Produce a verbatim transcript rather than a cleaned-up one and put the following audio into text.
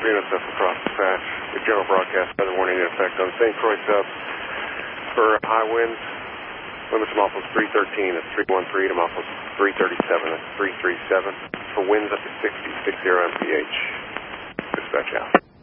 units up across the patch. The general broadcast weather warning in effect on Saint Croix sub for high winds. Limit to muffles three thirteen, that's three one three, to muffles three thirty-seven, that's three three seven. For winds up to sixty, sixty M P H. Dispatch out.